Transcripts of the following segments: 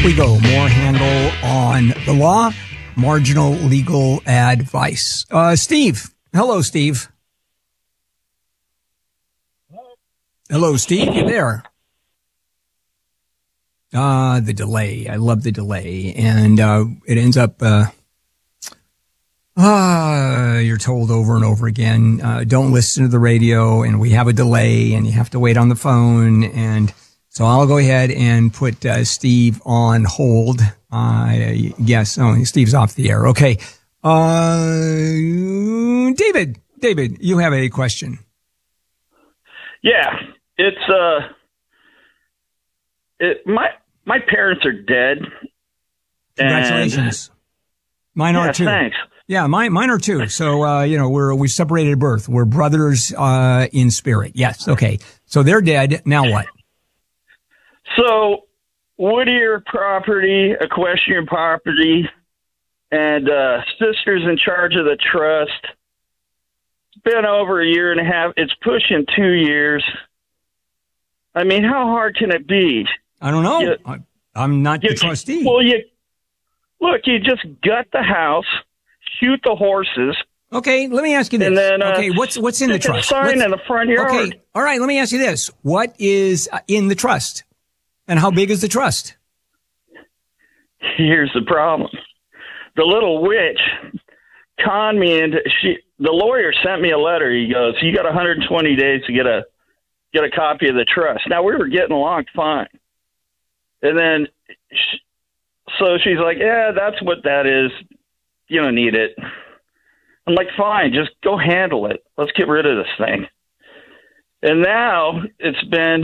Up we go. More handle on the law, marginal legal advice. Steve. Hello, Steve. Hello, Steve. You there? The delay. I love the delay. And it ends up, you're told over and over again, don't listen to the radio, and we have a delay, and you have to wait on the phone. And so I'll go ahead and put Steve on hold. Yes, Steve's off the air. Okay. David, you have a question. Yeah, my parents are dead. Congratulations. Mine are too. Thanks. Yeah, mine are too. So, we separated at birth. We're brothers, in spirit. Yes. Okay. So they're dead. Now what? So Whittier property, equestrian property, and, sister's in charge of the trust. It's been over a year and a half. It's pushing 2 years. I mean, how hard can it be? I don't know. I'm not the trustee. Well, you just gut the house, shoot the horses. Okay, let me ask you this. And then, what's in the trust? Sign in the front yard. Okay, all right, let me ask you this. What is in the trust? And how big is the trust? Here's the problem. The little witch conned me into the lawyer sent me a letter. He goes, you got 120 days to get a copy of the trust. Now, we were getting along fine. And then, so she's like, yeah, that's what that is. You don't need it. I'm like, fine, just go handle it. Let's get rid of this thing. And now it's been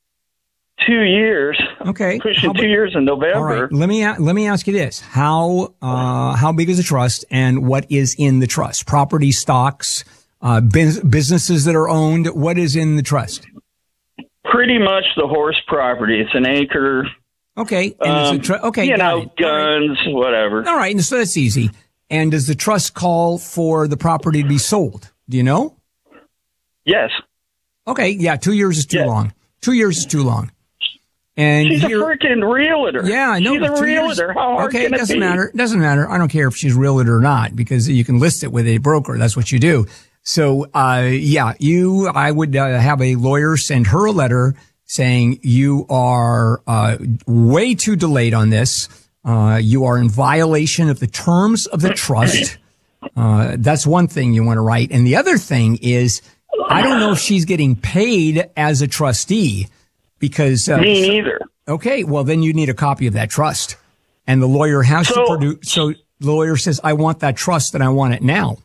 2 years. Okay. Pushing 2 years in November. All right. Let me ask you this. How big is the trust and what is in the trust? Property, stocks, businesses that are owned. What is in the trust? Pretty much the horse property. It's an acre. Okay. And guns, whatever. All right. So that's easy. And does the trust call for the property to be sold? Do you know? Yes. Okay. Yeah. 2 years is too long. 2 years is too long. And she's a freaking realtor. Yeah, I know. She's a realtor. How hard can it doesn't matter. It doesn't matter. I don't care if she's a realtor or not, because you can list it with a broker. That's what you do. So, I would have a lawyer send her a letter saying you are way too delayed on this. You are in violation of the terms of the trust. That's one thing you want to write. And the other thing is, I don't know if she's getting paid as a trustee. Because me neither. Okay, well then you need a copy of that trust, and the lawyer has to produce. So the lawyer says, "I want that trust, and I want it now."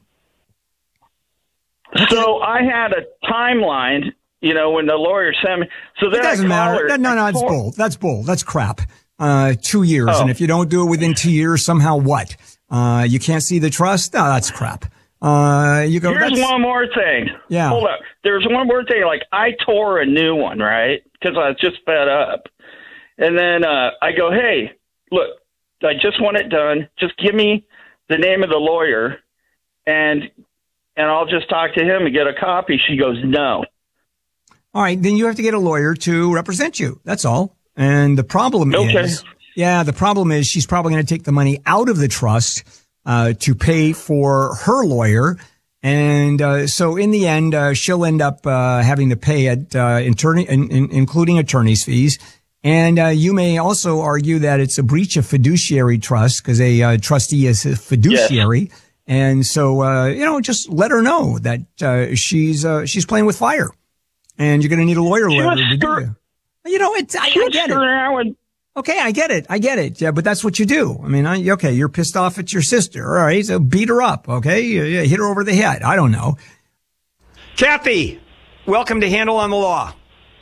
Okay. So I had a timeline, when the lawyer sent me. So then it doesn't matter. No, it's bull. That's bull. That's crap. 2 years, and if you don't do it within 2 years, somehow what? You can't see the trust? No, that's crap. Here's one more thing. Yeah. Hold up. There's one more thing. Like, I tore a new one, right? Because I was just fed up. And then I go, hey, look, I just want it done. Just give me the name of the lawyer, and I'll just talk to him and get a copy. She goes, no. All right. Then you have to get a lawyer to represent you. That's all. And the problem is she's probably going to take the money out of the trust to pay for her lawyer. And so in the end, she'll end up having to pay including attorney's fees. And you may also argue that it's a breach of fiduciary trust because a trustee is a fiduciary. Yes. And so, just let her know that she's playing with fire. And you're going to need a lawyer letter to do it. I get it. Okay, I get it. Yeah, but that's what you do. I mean, you're pissed off at your sister. All right, so beat her up, okay? Hit her over the head. I don't know. Kathy, welcome to Handle on the Law.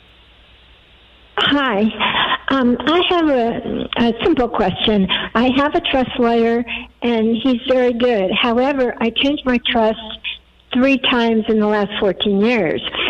Hi. I have a simple question. I have a trust lawyer, and he's very good. However, I changed my trust 3 times in the last 14 years.